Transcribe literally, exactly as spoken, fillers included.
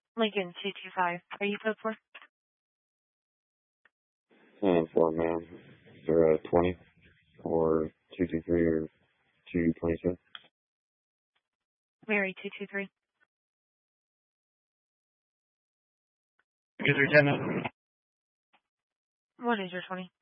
Lincoln two two five. Are you code for? And for man, is there a twenty or two two three or two twenty two? Mary two two three. Two three ten. What is your twenty?